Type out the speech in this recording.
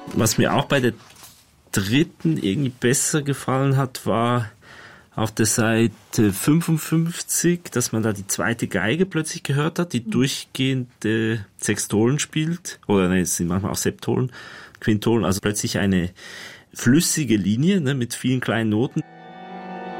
Was mir auch bei der dritten irgendwie besser gefallen hat, war auf der Seite 55, dass man da die zweite Geige plötzlich gehört hat, die durchgehend Sextolen spielt. Oder ne, es sind manchmal auch Septolen, Quintolen. Also plötzlich eine flüssige Linie, ne, mit vielen kleinen Noten.